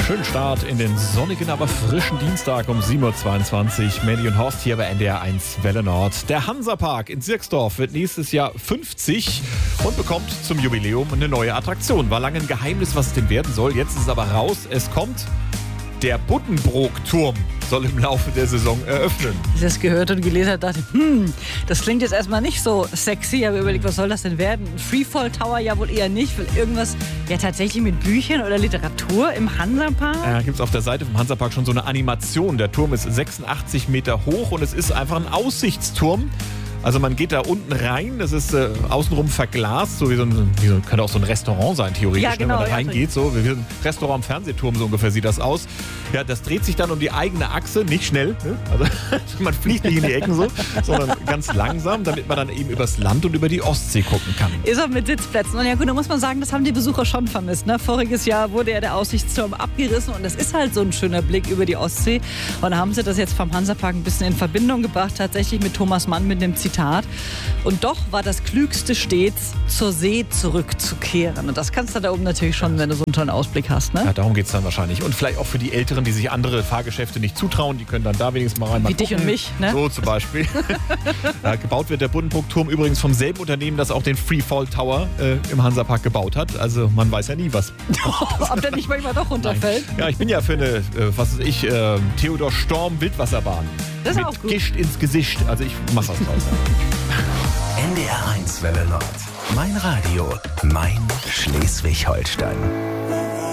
Schönen Start in den sonnigen, aber frischen Dienstag um 7.22 Uhr. Mandy und Horst hier bei NDR 1 Welle Nord. Der Hansapark in Sierksdorf wird nächstes Jahr 50 und bekommt zum Jubiläum eine neue Attraktion. War lange ein Geheimnis, was es denn werden soll. Jetzt ist es aber raus. Es kommt der Buddenbrook-Turm. Soll im Laufe der Saison eröffnen. Als ich das gehört und gelesen habe, dachte ich, das klingt jetzt erstmal nicht so sexy, aber überlegt, was soll das denn werden? Ein Freefall Tower ja wohl eher nicht, weil irgendwas ja tatsächlich mit Büchern oder Literatur im Hansapark? Gibt es auf der Seite vom Hansapark schon so eine Animation. Der Turm ist 86 Meter hoch und es ist einfach ein Aussichtsturm. Also man geht da unten rein, das ist außenrum verglast, so könnte auch so ein Restaurant sein, theoretisch, ja, genau, wenn man da reingeht, so wie ein Restaurant am Fernsehturm, so ungefähr sieht das aus. Ja, das dreht sich dann um die eigene Achse, nicht schnell, ne? Also man fliegt nicht in die Ecken so, sondern ganz langsam, damit man dann eben übers Land und über die Ostsee gucken kann. Ist auch mit Sitzplätzen. Und ja gut, da muss man sagen, das haben die Besucher schon vermisst. Ne? Voriges Jahr wurde ja der Aussichtsturm abgerissen und das ist halt so ein schöner Blick über die Ostsee. Und da haben sie das jetzt vom Hansapark ein bisschen in Verbindung gebracht, tatsächlich mit Thomas Mann, mit dem Zitat. Und doch war das Klügste stets, zur See zurückzukehren. Und das kannst du da oben natürlich schon, wenn du so einen tollen Ausblick hast. Ne? Ja, darum geht es dann wahrscheinlich. Und vielleicht auch für die Älteren, die sich andere Fahrgeschäfte nicht zutrauen, die können dann da wenigstens mal rein. Wie dich und mich. Ne? So zum Beispiel. Ja, gebaut wird der Buddenbrook-Turm übrigens vom selben Unternehmen, das auch den Freefall Tower im Hansapark gebaut hat. Also man weiß ja nie, was. Ob der nicht manchmal doch runterfällt. Nein. Ja, ich bin ja für eine, Theodor Storm Wildwasserbahn. Das ist mit auch gut. Gischt ins Gesicht. Also ich mach was draus. NDR 1 Welle Nord. Mein Radio, mein Schleswig-Holstein.